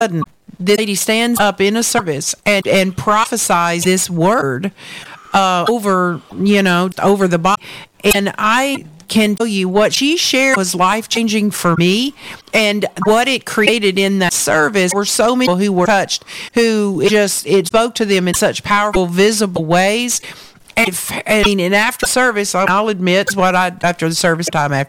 sudden, this lady stands up in a service and prophesies this word over the body. And I can tell you what she shared was life-changing for me, and what it created in that service were so many people who were touched, it spoke to them in such powerful, visible ways. And after service, I'll admit, after that service,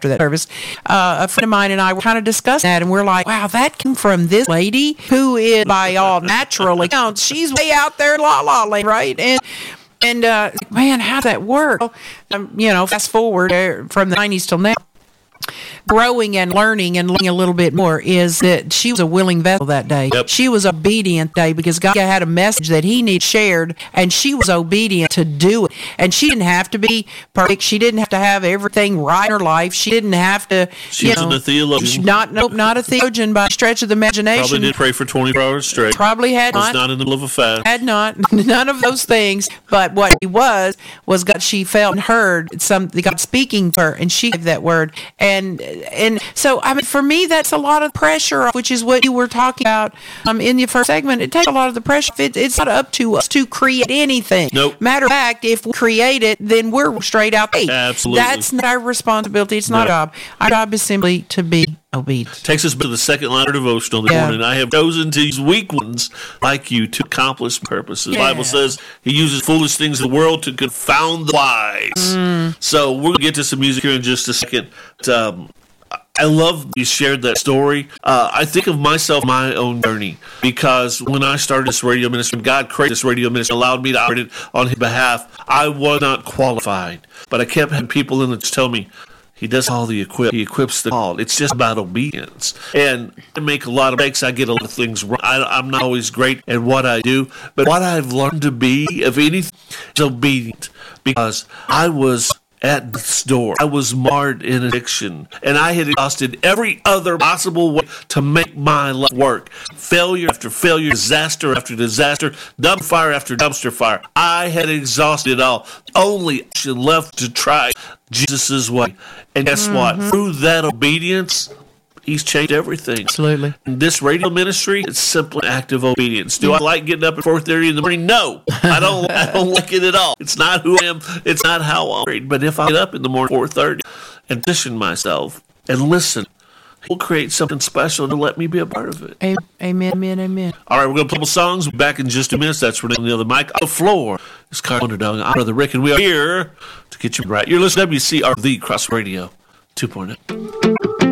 a friend of mine and I were kind of discussing that, and we're like, wow, that came from this lady who is, by all natural accounts, she's way out there, la la land, right? And man, how'd that work? Fast forward from the 90s till now. Growing and learning a little bit more is that she was a willing vessel that day. Yep. She was obedient that day because God had a message that he needed shared, and she was obedient to do it. And she didn't have to be perfect. She didn't have to have everything right in her life. She didn't have to. She wasn't a theologian. Not a theologian by stretch of the imagination. Probably did pray for 24 hours straight. Probably had was not in the middle of a fast. Had not. None of those things. But what he was God. She felt and heard God speaking to her, and she gave that word. And so, I mean, for me, that's a lot of pressure, which is what you were talking about in the first segment. It takes a lot of the pressure. It's not up to us to create anything. Nope. Matter of fact, if we create it, then we're straight out. Hey, absolutely. That's not our responsibility. It's not our job. Our job is simply to be obedient. Takes us to the second line of devotional this morning. I have chosen these weak ones like you to accomplish purposes. The Bible says he uses foolish things of the world to confound the wise. So we're going to get to some music here in just a second. I love you shared that story. I think of myself, my own journey, because when I started this radio ministry, God created this radio ministry, allowed me to operate it on his behalf. I was not qualified, but I kept having people in that tell me, he does all the equip. He equips the called. It's just about obedience. And I make a lot of mistakes. I get a lot of things wrong. I'm not always great at what I do, but what I've learned to be, if anything, is obedient, because I was at death's door. I was marred in addiction, and I had exhausted every other possible way to make my life work. Failure after failure, disaster after disaster, dumpster fire after dumpster fire. I had exhausted it all. Only option left to try Jesus' way. And guess what? Through that obedience, he's changed everything. Absolutely. In this radio ministry, it's simply active obedience. Do I like getting up at 4:30 in the morning? No, I don't. I don't like it at all. It's not who I am. It's not how I operate. But if I get up in the morning 4:30 and position myself and listen, he'll create something special to let me be a part of it. Amen, amen, amen. All right, we're going to play a couple songs. We'll be back in just a minute. That's Renee on the other mic. On the floor is Carl Underdog. I'm Brother Rick, and we are here to get you right. You're listening to WCR, the Cross Radio 2.0.